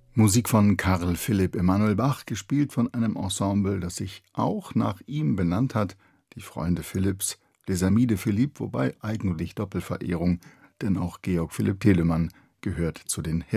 Musik von Carl Philipp Emanuel Bach, gespielt von einem Ensemble, das sich auch nach ihm benannt hat, die Freunde Philipps, Les Amis de Philippe, wobei eigentlich Doppelverehrung, denn auch Georg Philipp Telemann gehört zu den